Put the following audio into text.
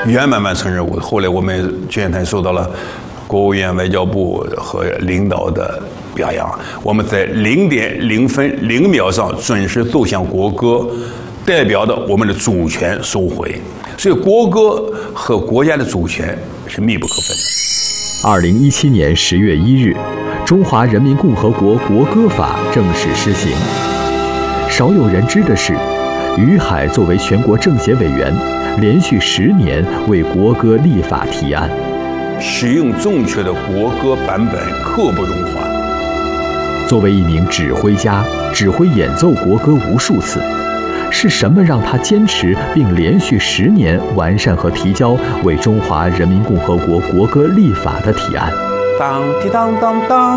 圆满完成任务。后来我们全员团受到了国务院、外交部和领导的表扬，我们在0.0分0秒上准时奏响国歌，代表着我们的主权收回。所以，国歌和国家的主权是密不可分的。 2017年10月1日，《中华人民共和国国歌法》正式施行。少有人知的是，于海作为全国政协委员，连续10年为国歌立法提案。 使用正确的国歌版本刻不容缓。 作为一名指挥家，指挥演奏国歌无数次，是什么让他坚持并连续10年完善和提交为中华人民共和国国歌立法的提案？ 当滴当当当。